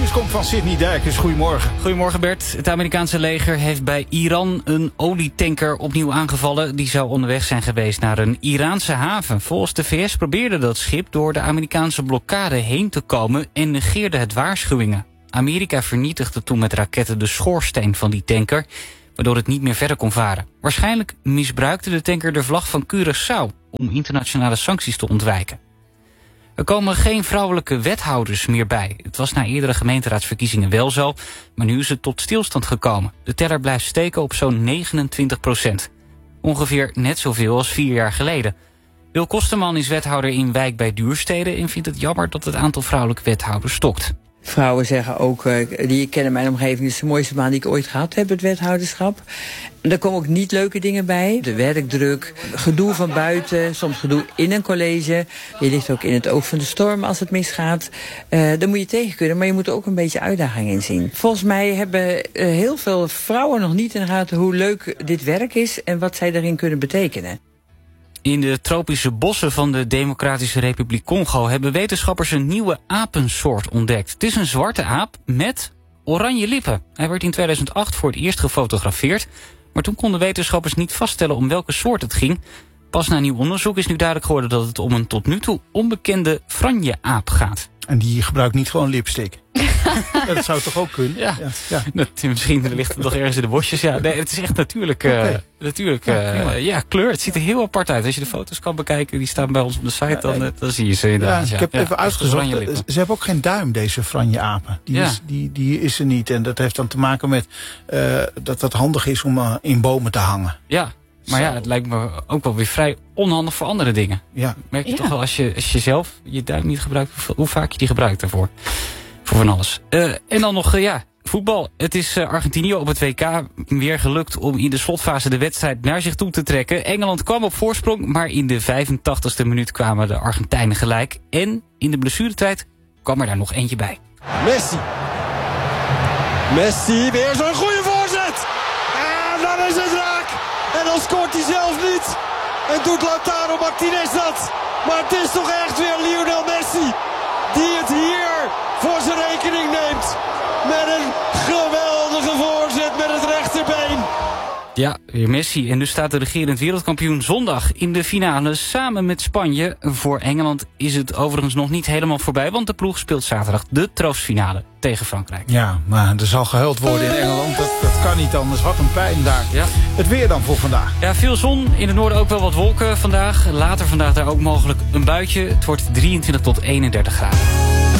nieuws komt van Sidney Dijkers. Goedemorgen. Goedemorgen Bert. Het Amerikaanse leger heeft bij Iran een olietanker opnieuw aangevallen. Die zou onderweg zijn geweest naar een Iraanse haven. Volgens de VS probeerde dat schip door de Amerikaanse blokkade heen te komen en negeerde het waarschuwingen. Amerika vernietigde toen met raketten de schoorsteen van die tanker, waardoor het niet meer verder kon varen. Waarschijnlijk misbruikte de tanker de vlag van Curaçao om internationale sancties te ontwijken. Er komen geen vrouwelijke wethouders meer bij. Het was na eerdere gemeenteraadsverkiezingen wel zo, maar nu is het tot stilstand gekomen. De teller blijft steken op zo'n 29%. Ongeveer net zoveel als 4 jaar geleden. Wil Kosterman is wethouder in Wijk bij Duurstede en vindt het jammer dat het aantal vrouwelijke wethouders stokt. Vrouwen zeggen ook, die ik ken in mijn omgeving, dit is de mooiste baan die ik ooit gehad heb, het wethouderschap. Er komen ook niet leuke dingen bij. De werkdruk, gedoe van buiten, soms gedoe in een college. Je ligt ook in het oog van de storm als het misgaat. Daar moet je tegen kunnen, maar je moet er ook een beetje uitdaging in zien. Volgens mij hebben heel veel vrouwen nog niet in de gaten hoe leuk dit werk is en wat zij daarin kunnen betekenen. In de tropische bossen van de Democratische Republiek Congo hebben wetenschappers een nieuwe apensoort ontdekt. Het is een zwarte aap met oranje lippen. Hij werd in 2008 voor het eerst gefotografeerd, maar toen konden wetenschappers niet vaststellen om welke soort het ging. Pas na nieuw onderzoek is nu duidelijk geworden dat het om een tot nu toe onbekende franje-aap gaat. En die gebruikt niet gewoon lipstick. Ja, dat zou toch ook kunnen? Ja. Misschien ligt het nog ergens in de bosjes. Ja, nee, het is echt natuurlijk kleur. Het ziet er heel apart uit. Als je de foto's kan bekijken, die staan bij ons op de site, dan zie je ze inderdaad. Ja, ik heb even uitgezocht. Ze hebben ook geen duim, deze franje-apen. Die is er niet. En dat heeft dan te maken met dat het handig is om in bomen te hangen. Ja. Maar ja, het lijkt me ook wel weer vrij onhandig voor andere dingen. Ja. Merk je toch wel als je zelf je duim niet gebruikt, hoe vaak je die gebruikt daarvoor. Voor van alles. En dan nog, voetbal. Het is Argentinië op het WK weer gelukt om in de slotfase de wedstrijd naar zich toe te trekken. Engeland kwam op voorsprong, maar in de 85ste minuut kwamen de Argentijnen gelijk. En in de blessuretijd kwam er daar nog eentje bij. Messi, weer zo'n goede voorzet. En dan is het raak. En dan scoort hij zelf niet. En doet Lautaro Martinez dat. Maar het is toch echt weer Lionel Messi die het hier voor zijn rekening neemt. Met een geweldige voorzet met het rechterbeen. Ja, weer Messi. En dus staat de regerend wereldkampioen zondag in de finale samen met Spanje. Voor Engeland is het overigens nog niet helemaal voorbij, want de ploeg speelt zaterdag de troostfinale tegen Frankrijk. Ja, maar er zal gehuild worden in Engeland. Dat kan niet anders. Wat een pijn daar. Ja. Het weer dan voor vandaag. Ja, veel zon. In het noorden ook wel wat wolken vandaag. Later vandaag daar ook mogelijk een buitje. Het wordt 23 tot 31 graden.